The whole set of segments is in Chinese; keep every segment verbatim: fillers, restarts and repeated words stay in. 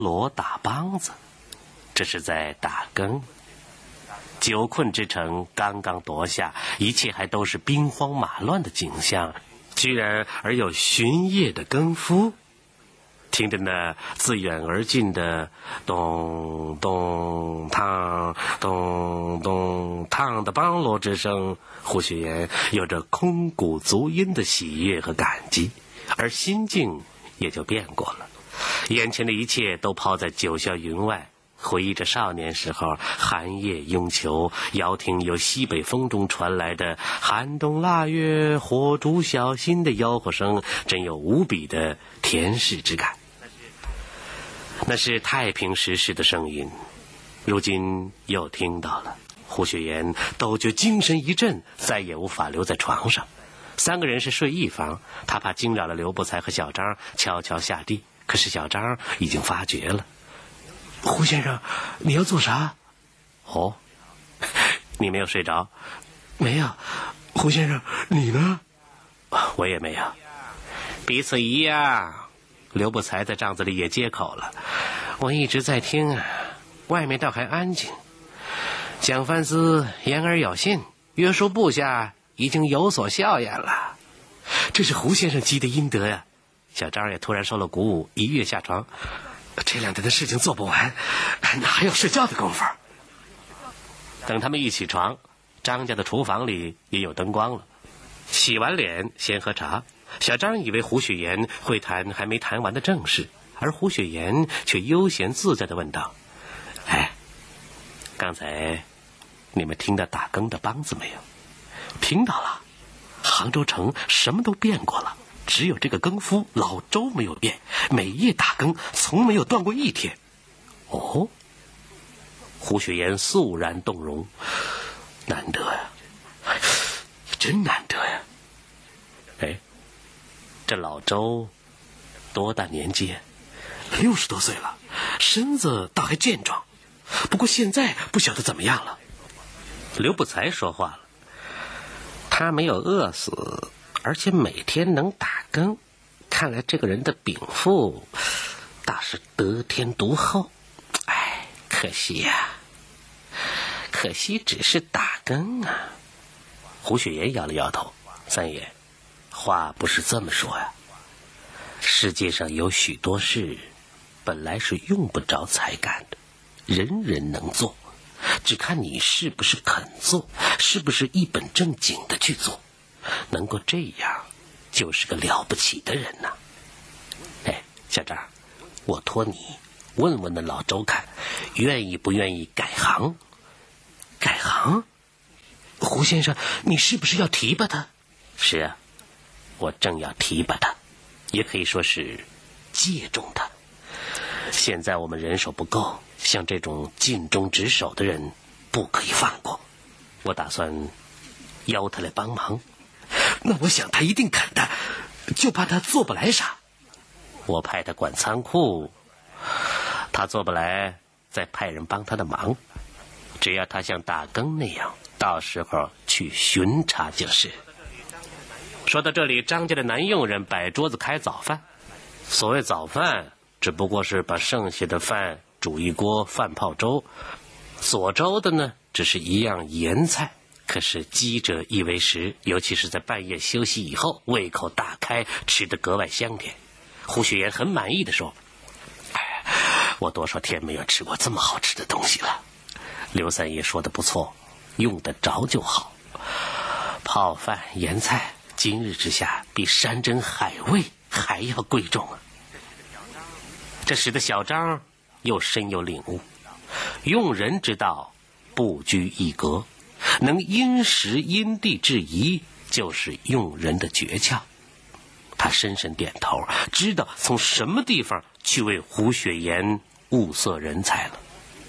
锣打梆子，这是在打更。久困之城刚刚夺下，一切还都是兵荒马乱的景象，居然而有巡夜的更夫。听着那自远而近的咚咚嘡咚咚嘡的梆锣之声，胡雪岩有着空谷足音的喜悦和感激，而心境也就变过了。眼前的一切都抛在九霄云外，回忆着少年时候寒夜拥囚，遥听由西北风中传来的寒冬腊月火烛小心的吆喝声，真有无比的恬适之感。那是太平时事的声音，如今又听到了。胡雪岩都觉精神一振，再也无法留在床上。三个人是睡一房，他怕惊扰了刘伯才和小张，悄悄下地。可是小张已经发觉了。胡先生，你要做啥？哦，你没有睡着？没有。胡先生，你呢？我也没有。彼此一样。刘伯才在帐子里也接口了。我一直在听啊，外面倒还安静。蒋范思言而有信，约束部下已经有所效验了。这是胡先生积的阴德呀。小张也突然受了鼓舞，一跃下床。这两天的事情做不完，哪还有睡觉的功夫？等他们一起床，张家的厨房里也有灯光了。洗完脸先喝茶，小张以为胡雪岩会谈还没谈完的正事，而胡雪岩却悠闲自在地问道：哎，刚才你们听到打更的梆子没有？听到了。杭州城什么都变过了，只有这个更夫老周没有变，每夜打更，从没有断过一天。哦，胡雪岩肃然动容，难得呀，真难得呀。哎，这老周多大年纪？六十多岁了，身子倒还健壮，不过现在不晓得怎么样了。刘不才说话了，他没有饿死，而且每天能打更，看来这个人的禀赋倒是得天独厚。哎，可惜呀、啊，可惜只是打更啊。胡雪岩摇了摇头，三爷，话不是这么说呀。世界上有许多事本来是用不着才干的，人人能做，只看你是不是肯做，是不是一本正经的去做。能够这样就是个了不起的人呐、啊。哎，小张，我托你问问那老周看愿意不愿意改行。改行？胡先生，你是不是要提拔他？是啊，我正要提拔他，也可以说是借重他。现在我们人手不够，像这种尽忠职守的人不可以放过。我打算邀他来帮忙。那我想他一定肯的，就怕他做不来啥。我派他管仓库，他做不来再派人帮他的忙。只要他像打更那样，到时候去巡查就是。说到这里，张家的男佣人摆桌子开早饭。所谓早饭，只不过是把剩下的饭煮一锅饭泡粥，佐粥的呢只是一样盐菜。可是饥者亦为食，尤其是在半夜休息以后，胃口大开，吃得格外香甜。胡雪岩很满意地说：哎，我多少天没有吃过这么好吃的东西了。刘三爷说的不错，用得着就好。泡饭盐菜，今日之下比山珍海味还要贵重啊。这使得小张又深有领悟，用人之道不拘一格，能因时因地制宜，就是用人的诀窍。他深深点头，知道从什么地方去为胡雪岩物色人才了。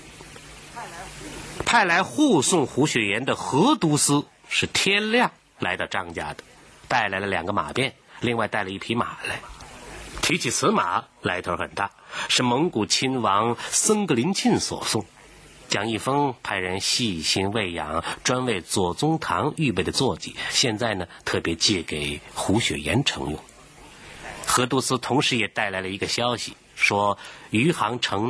派来护送胡雪岩的河都司是天亮来到张家的，带来了两个马鞭，另外带了一匹马来。提起此马，来头很大，是蒙古亲王僧格林沁所送。蒋一峰派人细心喂养，专为左宗棠预备的坐骑，现在呢特别借给胡雪岩乘用。河都司同时也带来了一个消息，说余杭城